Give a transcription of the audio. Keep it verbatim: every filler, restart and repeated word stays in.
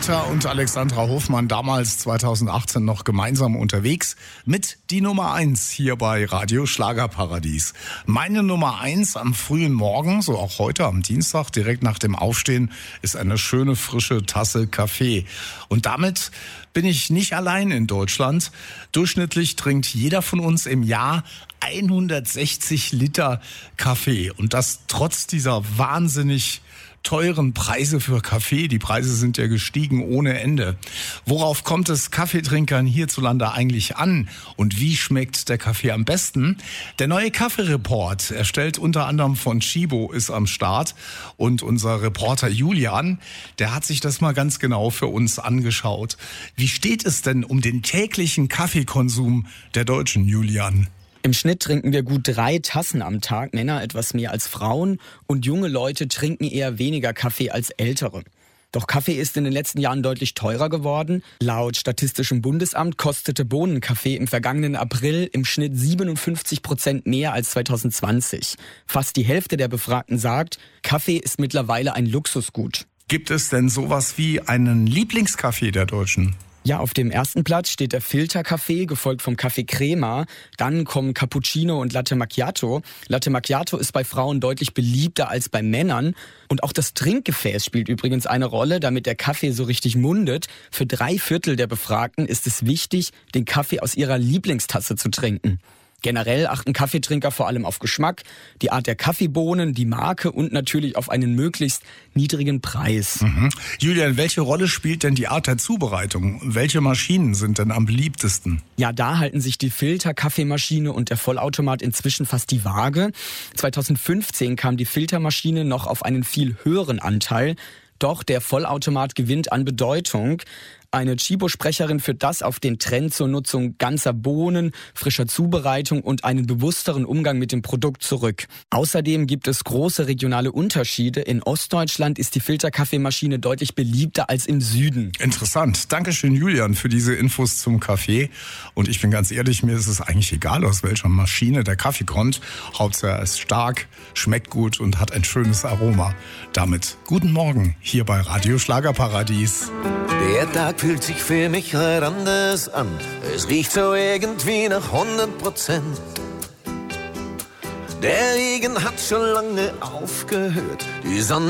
Peter und Alexandra Hofmann, damals zweitausendachtzehn noch gemeinsam unterwegs mit die Nummer eins hier bei Radio Schlagerparadies. Meine Nummer eins am frühen Morgen, so auch heute am Dienstag, direkt nach dem Aufstehen, ist eine schöne frische Tasse Kaffee. Und damit bin ich nicht allein in Deutschland. Durchschnittlich trinkt jeder von uns im Jahr hundertsechzig Liter Kaffee. Und das trotz dieser wahnsinnig teuren Preise für Kaffee. Die Preise sind ja gestiegen ohne Ende. Worauf kommt es Kaffeetrinkern hierzulande eigentlich an? Und wie schmeckt der Kaffee am besten? Der neue Kaffee-Report, erstellt unter anderem von Chibo, ist am Start. Und unser Reporter Julian, der hat sich das mal ganz genau für uns angeschaut. Wie steht es denn um den täglichen Kaffeekonsum der Deutschen, Julian? Im Schnitt trinken wir gut drei Tassen am Tag, Männer etwas mehr als Frauen, und junge Leute trinken eher weniger Kaffee als ältere. Doch Kaffee ist in den letzten Jahren deutlich teurer geworden. Laut Statistischem Bundesamt kostete Bohnenkaffee im vergangenen April im Schnitt siebenundfünfzig Prozent mehr als zweitausendzwanzig. Fast die Hälfte der Befragten sagt, Kaffee ist mittlerweile ein Luxusgut. Gibt es denn sowas wie einen Lieblingskaffee der Deutschen? Ja, auf dem ersten Platz steht der Filterkaffee, gefolgt vom Kaffee Crema. Dann kommen Cappuccino und Latte Macchiato. Latte Macchiato ist bei Frauen deutlich beliebter als bei Männern. Und auch das Trinkgefäß spielt übrigens eine Rolle, damit der Kaffee so richtig mundet. Für drei Viertel der Befragten ist es wichtig, den Kaffee aus ihrer Lieblingstasse zu trinken. Generell achten Kaffeetrinker vor allem auf Geschmack, die Art der Kaffeebohnen, die Marke und natürlich auf einen möglichst niedrigen Preis. Mhm. Julian, welche Rolle spielt denn die Art der Zubereitung? Welche Maschinen sind denn am beliebtesten? Ja, da halten sich die Filter-Kaffeemaschine und der Vollautomat inzwischen fast die Waage. zweitausendfünfzehn kam die Filtermaschine noch auf einen viel höheren Anteil. Doch der Vollautomat gewinnt an Bedeutung. Eine Chibo-Sprecherin führt das auf den Trend zur Nutzung ganzer Bohnen, frischer Zubereitung und einen bewussteren Umgang mit dem Produkt zurück. Außerdem gibt es große regionale Unterschiede. In Ostdeutschland ist die Filterkaffeemaschine deutlich beliebter als im Süden. Interessant. Dankeschön, Julian, für diese Infos zum Kaffee. Und ich bin ganz ehrlich, mir ist es eigentlich egal, aus welcher Maschine der Kaffee kommt. Hauptsache er ist stark, schmeckt gut und hat ein schönes Aroma. Damit guten Morgen hier bei Radio Schlagerparadies. Der Tag fühlt sich für mich heute anders an. Es riecht so irgendwie nach hundert Prozent. Der Regen hat schon lange aufgehört. Die Sonne